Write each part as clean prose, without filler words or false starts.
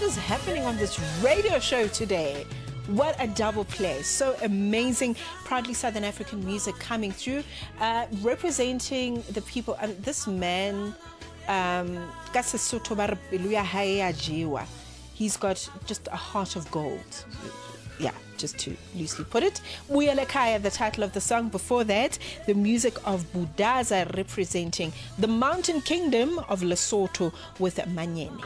is happening on this radio show today? What a double play. So amazing. Proudly Southern African music coming through, representing the people. This man, he's got just a heart of gold. Yeah, just to loosely put it. Buyelekaya, the title of the song. Before that, the music of Budaza, representing the mountain kingdom of Lesotho with Manyene.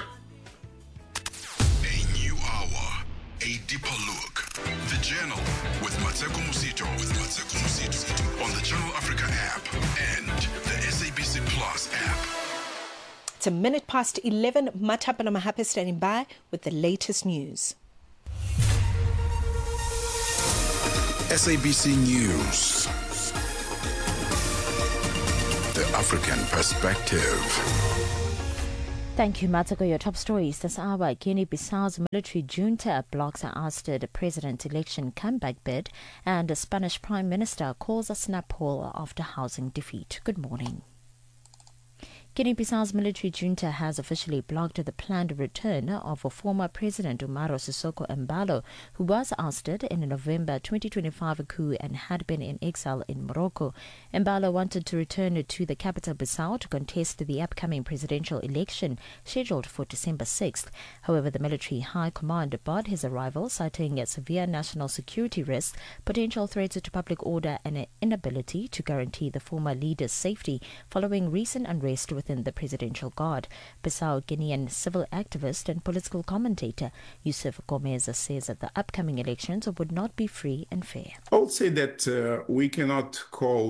A new hour, a deeper look. The Journal with Mateko Musito. On the Channel Africa app and the SABC Plus app. It's 11:11. Matapala Mahape standing by with the latest news. SABC News. The African Perspective. Thank you, Matako. Your top stories this hour. Guinea-Bissau's military junta blocks an ousted president election comeback bid, and the Spanish Prime Minister calls a snap poll after housing defeat. Good morning. Guinea-Bissau's military junta has officially blocked the planned return of former President Umaro Sissoco Embalo, who was ousted in a November 2025 coup and had been in exile in Morocco. Embalo wanted to return to the capital Bissau to contest the upcoming presidential election scheduled for December 6th. However, the military high command barred his arrival, citing severe national security risks, potential threats to public order, and an inability to guarantee the former leader's safety following recent unrest within the presidential guard. Bissau Guinean civil activist and political commentator Yusuf Gomez says that the upcoming elections would not be free and fair. I would say that we cannot call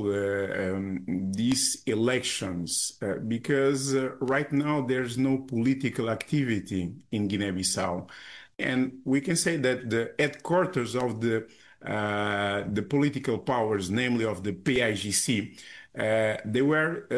these elections because right now there's no political activity in Guinea-Bissau. And we can say that the headquarters of the political powers, namely of the PAIGC, they were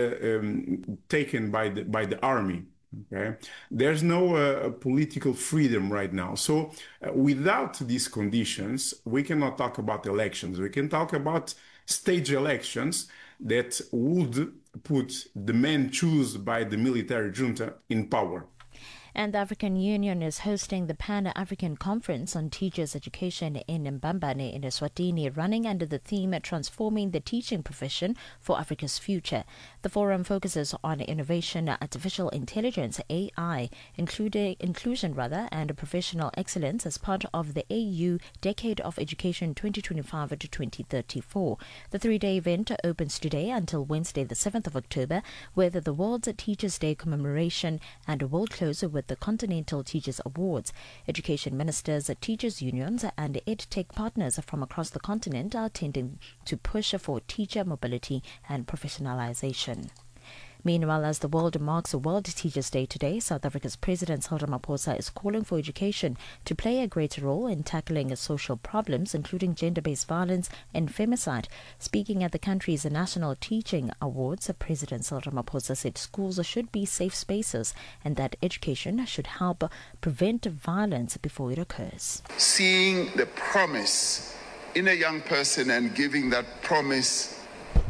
taken by the army. Okay, there's no political freedom right now. So without these conditions, we cannot talk about elections. We can talk about stage elections that would put the men chosen by the military junta in power. And the African Union is hosting the Pan-African Conference on Teachers' Education in Mbambane in Eswatini, running under the theme Transforming the Teaching Profession for Africa's Future. The forum focuses on innovation, artificial intelligence, AI, inclusion and professional excellence as part of the AU Decade of Education 2025 to 2034. The three-day event opens today until Wednesday, the 7th of October, with the World Teachers' Day commemoration and will close with the Continental Teachers Awards. Education ministers, teachers' unions and EdTech partners from across the continent are tending to push for teacher mobility and professionalization. Meanwhile, as the world marks World Teachers' Day today, South Africa's President Cyril Ramaphosa is calling for education to play a greater role in tackling social problems, including gender-based violence and femicide. Speaking at the country's National Teaching Awards, President Cyril Ramaphosa said schools should be safe spaces and that education should help prevent violence before it occurs. Seeing the promise in a young person and giving that promise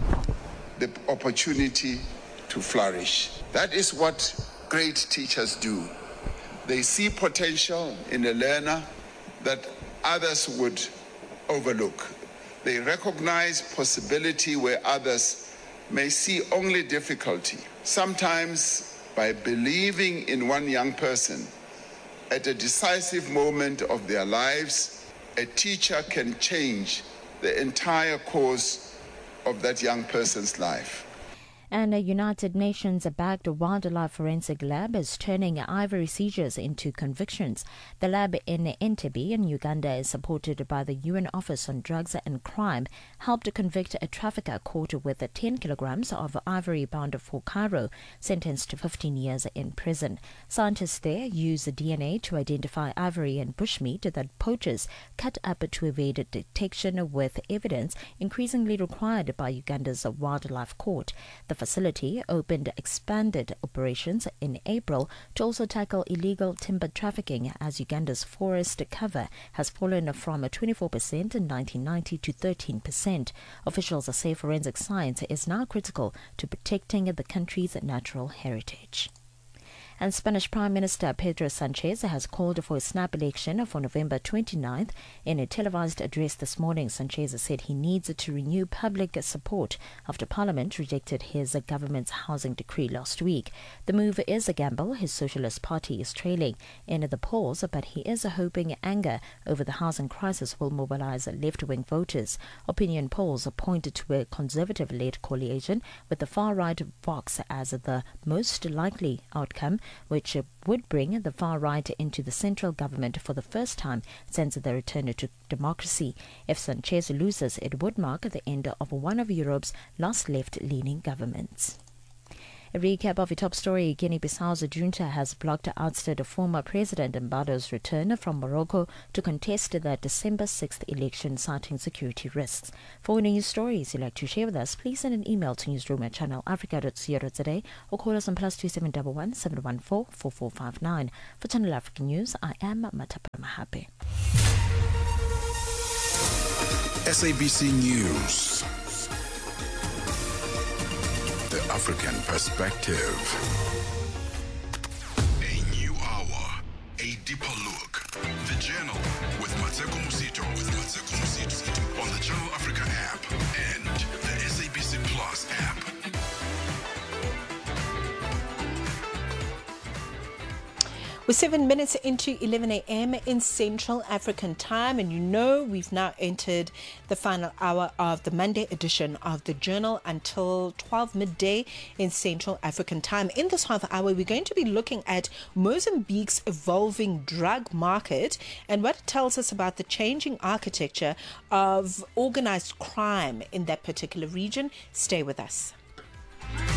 the opportunity to flourish. That is what great teachers do. They see potential in a learner that others would overlook. They recognize possibility where others may see only difficulty. Sometimes by believing in one young person at a decisive moment of their lives, a teacher can change the entire course of that young person's life. And a United Nations-backed wildlife forensic lab is turning ivory seizures into convictions. The lab in Entebbe in Uganda is supported by the UN Office on Drugs and Crime, helped convict a trafficker caught with 10 kilograms of ivory bound for Cairo, sentenced to 15 years in prison. Scientists there use DNA to identify ivory and bushmeat that poachers cut up to evade detection, with evidence increasingly required by Uganda's wildlife court. The facility opened expanded operations in April to also tackle illegal timber trafficking, as Uganda's forest cover has fallen from 24% in 1990 to 13%. Officials say forensic science is now critical to protecting the country's natural heritage. And Spanish Prime Minister Pedro Sanchez has called for a snap election for November 29th. In a televised address this morning, Sanchez said he needs to renew public support after Parliament rejected his government's housing decree last week. The move is a gamble. His Socialist Party is trailing in the polls, but he is hoping anger over the housing crisis will mobilize left-wing voters. Opinion polls pointed to a conservative-led coalition with the far-right Vox as the most likely outcome, which would bring the far-right into the central government for the first time since the return to democracy. If Sanchez loses, it would mark the end of one of Europe's last left-leaning governments. A recap of a top story. Guinea-Bissau's junta has blocked ousted former President Mbado's return from Morocco to contest the December 6th election, citing security risks. For any news stories you'd like to share with us, please send an email to newsroom@channelafrica.co.za or call us on +2711 714 4459. For Channel Africa News, I am Matapa Mahape. SABC News. The African Perspective. A new hour, a deeper look. The Journal with Mateko Musito. On the Channel Africa app and the SABC Plus app. We're 7 minutes into 11 a.m. in Central African time, and you know we've now entered the final hour of the Monday edition of the Journal until 12 midday in Central African time. In this half hour, we're going to be looking at Mozambique's evolving drug market and what it tells us about the changing architecture of organized crime in that particular region. Stay with us.